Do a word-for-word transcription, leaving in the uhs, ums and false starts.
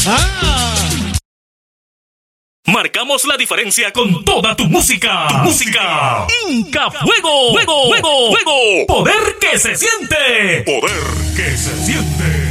Ah. Marcamos la diferencia con toda tu música. Tu música. Inca Fuego. Fuego. Fuego. Fuego. Poder que se siente. Poder que se siente.